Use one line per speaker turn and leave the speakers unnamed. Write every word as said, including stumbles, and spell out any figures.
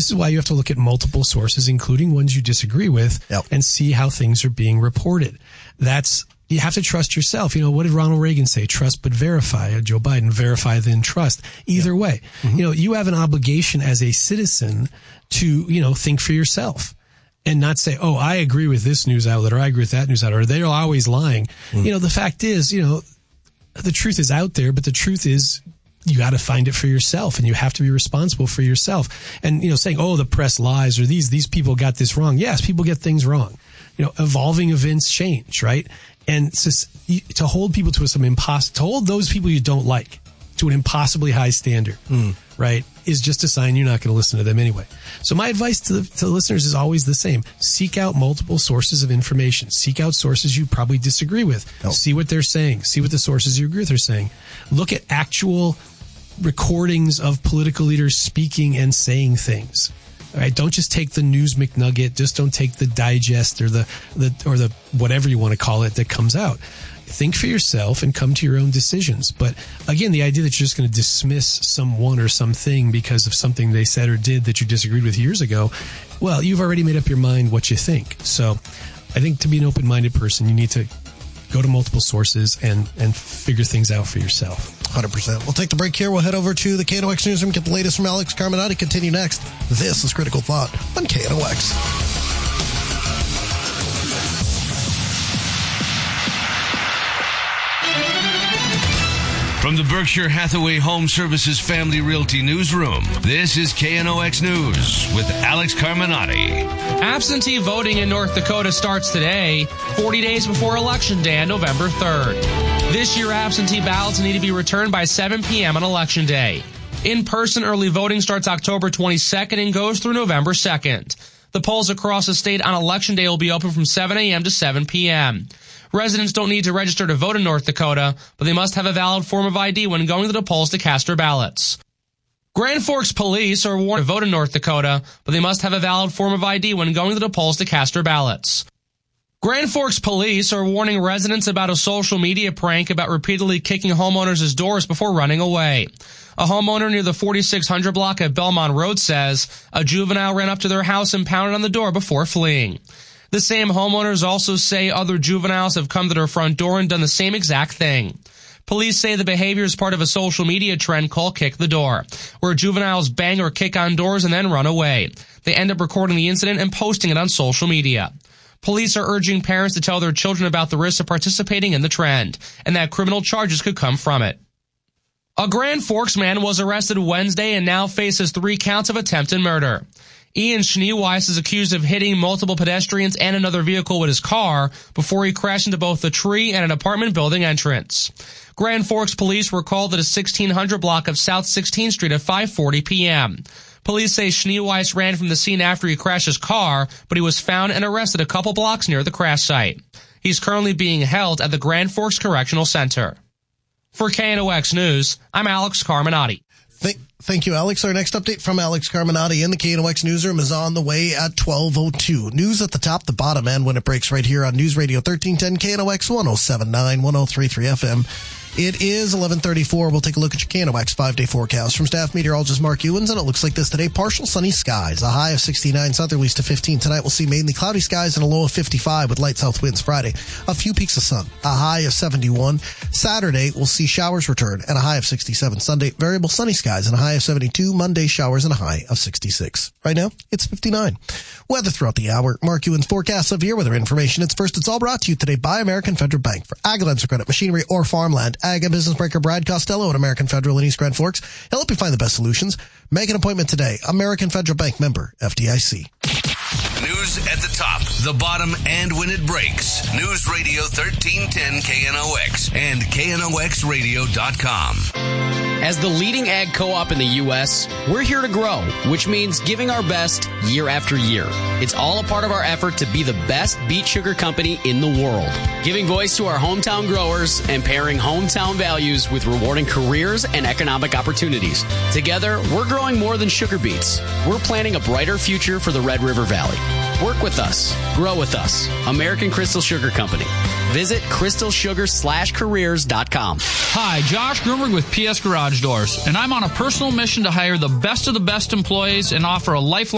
this is why you have to look at multiple sources, including ones you disagree with,
yep.
and see how things are being reported. That's, you have to trust yourself. You know, what did Ronald Reagan say? Trust but verify. Joe Biden, verify then trust. Either yep. way, mm-hmm. you know, you have an obligation as a citizen to, you know, think for yourself. And not say, oh, I agree with this news outlet or I agree with that news outlet or they're always lying. Mm. You know, the fact is, you know, the truth is out there, but the truth is you got to find it for yourself and you have to be responsible for yourself. And, you know, saying, oh, the press lies or these, these people got this wrong. Yes, people get things wrong. You know, evolving events change, right? And just, to hold people to some impossible, to hold those people you don't like to an impossibly high standard, mm. right, is just a sign you're not going to listen to them anyway. So my advice to the, to the listeners is always the same. Seek out multiple sources of information. Seek out sources you probably disagree with. Oh. See what they're saying. See what the sources you agree with are saying. Look at actual recordings of political leaders speaking and saying things. All right, don't just take the news McNugget. Just don't take the digest or the, the or the whatever you want to call it that comes out. Think for yourself and come to your own decisions. But again, the idea that you're just going to dismiss someone or something because of something they said or did that you disagreed with years ago, well, you've already made up your mind what you think. So I think to be an open-minded person, you need to go to multiple sources and, and figure things out for yourself.
one hundred percent. We'll take the break here. We'll head over to the K N O X Newsroom, get the latest from Alex Carminati. Continue next. This is Critical Thought on K N O X.
From the Berkshire Hathaway Home Services Family Realty Newsroom, this is K N O X News with Alex Carminati.
Absentee voting in North Dakota starts today, forty days before Election Day on November third. This year, absentee ballots need to be returned by seven p.m. on Election Day. In-person early voting starts October twenty-second and goes through November second. The polls across the state on Election Day will be open from seven a.m. to seven p.m. Residents don't need to register to vote in North Dakota, but they must have a valid form of I D when going to the polls to cast their ballots. Grand Forks police are warned to vote in North Dakota, but they must have a valid form of I D when going to the polls to cast their ballots. Grand Forks police are warning residents about a social media prank about repeatedly kicking homeowners' doors before running away. A homeowner near the forty-six hundred block at Belmont Road says a juvenile ran up to their house and pounded on the door before fleeing. The same homeowners also say other juveniles have come to their front door and done the same exact thing. Police say the behavior is part of a social media trend called Kick the Door, where juveniles bang or kick on doors and then run away. They end up recording the incident and posting it on social media. Police are urging parents to tell their children about the risks of participating in the trend, and that criminal charges could come from it. A Grand Forks man was arrested Wednesday and now faces three counts of attempted murder. Ian Schneeweiss is accused of hitting multiple pedestrians and another vehicle with his car before he crashed into both a tree and an apartment building entrance. Grand Forks police were called at a sixteen hundred block of South sixteenth Street at five forty p.m. Police say Schneeweiss ran from the scene after he crashed his car, but he was found and arrested a couple blocks near the crash site. He's currently being held at the Grand Forks Correctional Center. For K N O X News, I'm Alex Carminati.
Thank, thank you, Alex. Our next update from Alex Carminati in the K N O X Newsroom is on the way at twelve oh two. News at the top, the bottom, and when it breaks right here on News Radio thirteen ten K N O X one oh seven point nine, one oh three point three F M. It is eleven thirty-four. We'll take a look at your K N O X five-day forecast from staff meteorologist Mark Ewens, and it looks like this today. Partial sunny skies, a high of sixty-nine, southerlies to fifteen. Tonight we'll see mainly cloudy skies and a low of fifty-five with light south winds. Friday, a few peaks of sun, a high of seventy-one. Saturday, we'll see showers return and a high of sixty-seven. Sunday, variable sunny skies and a high of seventy-two. Monday, showers and a high of sixty-six. Right now, it's fifty-nine. Weather throughout the hour. Mark Ewens forecast of your weather information. It's first, it's all brought to you today by American Federal Bank. For ag lines or credit, machinery, or farmland, Ag and Business Breaker Brad Costello at American Federal in East Grand Forks. He'll help you find the best solutions. Make an appointment today. American Federal Bank, member F D I C.
News at the top, the bottom, and when it breaks. News Radio thirteen ten K N O X and K N O X radio dot com.
As the leading ag co-op in the U S, we're here to grow, which means giving our best year after year. It's all a part of our effort to be the best beet sugar company in the world, giving voice to our hometown growers and pairing hometown values with rewarding careers and economic opportunities. Together, we're growing more than sugar beets. We're planting a brighter future for the Red River Valley. Work with us. Grow with us. American Crystal Sugar Company. Visit crystal sugar slash careers dot com.
Hi, Josh Grumberg with P S Garage Doors, and I'm on a personal mission to hire the best of the best employees and offer a lifelong